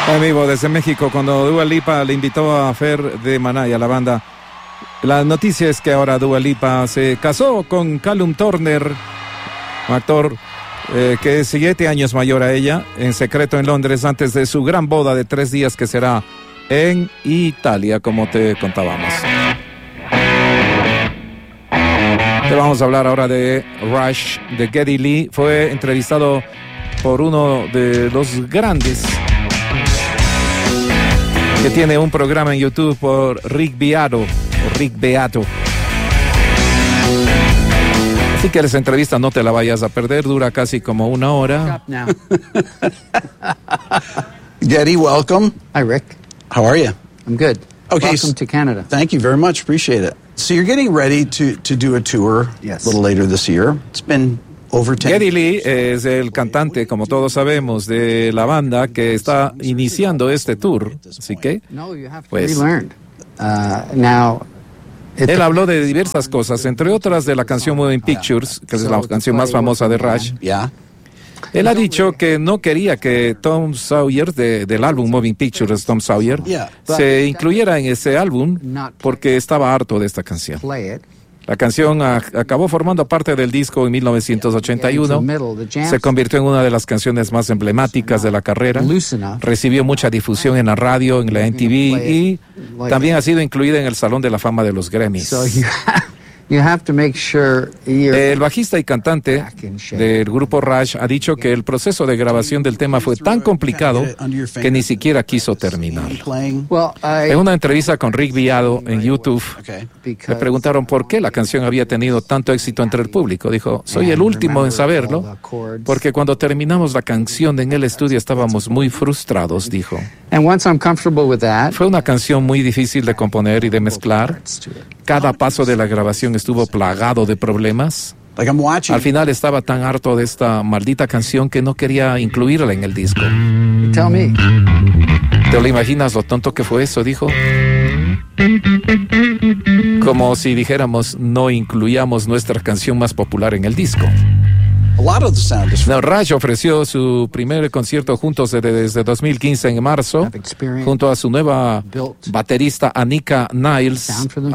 En vivo desde México, cuando Dua Lipa le invitó a Fer de Maná y a la banda. La noticia es que ahora Dua Lipa se casó con Callum Turner, un actor que es 7 años mayor a ella, en secreto en Londres, antes de su gran boda de 3 días que será en Italia, como te contábamos. Te vamos a hablar ahora de Rush, de Geddy Lee. Fue entrevistado por uno de los grandes que tiene un programa en YouTube, por Rick Beato. Así que esa entrevista no te la vayas a perder, dura casi como 1 hora. Geddy, welcome. Hi, Rick. How are you? I'm good. Okay. Welcome to Canada. Thank you very much. Appreciate it. So you're getting ready to do a tour Yes. a little later this year. It's been over 10 Geddy Lee es el cantante, como todos sabemos, de la banda que está iniciando este tour. Así que No, you have to Pues- relearn. Now, él habló de diversas cosas, entre otras de la canción Moving Pictures, que es la canción más famosa de Rush. Yeah. Él ha dicho que no quería que Tom Sawyer, del álbum Moving Pictures, Tom Sawyer, se incluyera en ese álbum porque estaba harto de esta canción. play it. La canción acabó formando parte del disco en 1981. Se convirtió en una de las canciones más emblemáticas de la carrera. Recibió mucha difusión en la radio, en la MTV y también ha sido incluida en el Salón de la Fama de los Grammys. So you have to make sure you're El bajista y cantante del grupo Rush ha dicho que el proceso de grabación del tema fue tan complicado que ni siquiera quiso terminarlo. well. En una entrevista con Rick Beato en YouTube, Okay. le preguntaron por qué la canción había tenido tanto éxito entre el público. Dijo, soy el último en saberlo, porque cuando terminamos la canción en el estudio estábamos muy frustrados, dijo. And once I'm comfortable with that, Fue una canción muy difícil de componer y de mezclar. Cada paso de la grabación estuvo plagado de problemas. Like I'm watching. Al final estaba tan harto de esta maldita canción que no quería incluirla en el disco. tell me. ¿Te lo imaginas lo tonto que fue eso? Dijo. Como si dijéramos, no incluyamos nuestra canción más popular en el disco. A lot of the sound is No, Rush ofreció su primer concierto juntos desde 2015 en marzo, junto a su nueva baterista Anika Niles.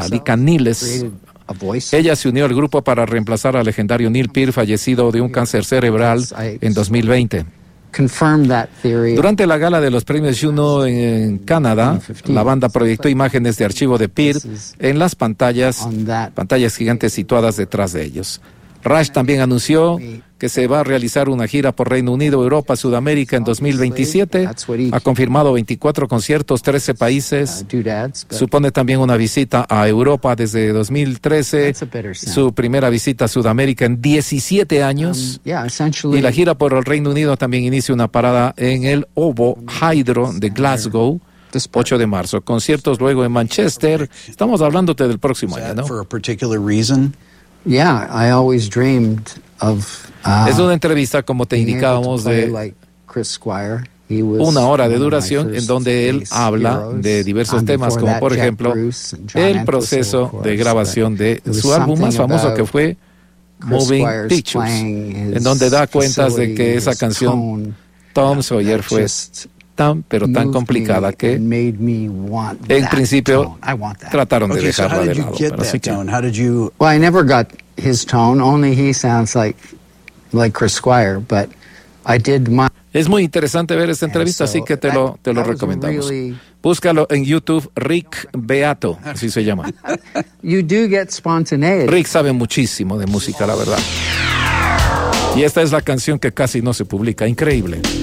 A voice. Ella se unió al grupo para reemplazar al legendario Neil Peart, fallecido de un cáncer cerebral en 2020. Confirm that theory. Durante la gala de los premios Juno en Canadá, la banda proyectó imágenes de archivo de Peart en las pantallas gigantes situadas detrás de ellos. Rush también anunció que se va a realizar una gira por Reino Unido, Europa, Sudamérica en 2027. Ha confirmado 24 conciertos, 13 países. Doodads, but Supone también una visita a Europa desde 2013. that's a better sound. Su primera visita a Sudamérica en 17 años. Yeah, essentially. Y la gira por el Reino Unido también inicia una parada en el Ovo Hydro de Glasgow, 8 de marzo. Conciertos luego en Manchester. Estamos hablándote del próximo año, ¿no? for a particular reason. Yeah, I always dreamed of. Es una entrevista, como te being able to indicábamos, play de like Chris Squire. He was 1 hora de one of my duración, en first donde él bass habla heroes. de diversos temas, Before como that, por Jack ejemplo Bruce and John el Entwistle, proceso of course, de grabación but de there was su álbum más something famoso, about que fue Chris Moving Squire's Pictures, playing, his en donde da cuentas de que facility, esa his canción tone, Tom Sawyer that fue just pero tan moved complicada me que and made me want en that principio tone. I want that. trataron de Okay, so dejarla how de did you lado. get Pero así that que tone? How did you? Well, I never got his tone. Only he sounds like Chris Squire, but I did my. es muy interesante ver esta entrevista, así que te lo recomendamos. Búscalo en YouTube, Rick Beato, así se llama. You do get spontaneity. Rick sabe muchísimo de música, la verdad. Y esta es la canción que casi no se publica, increíble.